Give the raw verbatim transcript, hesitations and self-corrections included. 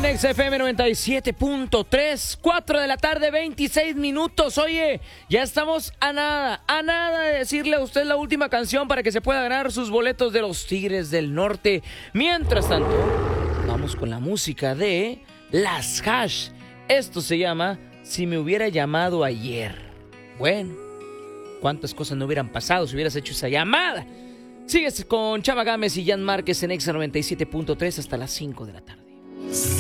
en X F M noventa y siete punto tres, cuatro de la tarde, veintiséis minutos. Oye, ya estamos a nada, a nada de decirle a usted la última canción para que se pueda ganar sus boletos de los Tigres del Norte. Mientras tanto, vamos con la música de Las Hash. Esto se llama Si me hubiera llamado ayer. Bueno, cuántas cosas no hubieran pasado si hubieras hecho esa llamada. Sigues con Chava Gámez y Jan Márquez en Exa noventa y siete punto tres hasta las cinco de la tarde.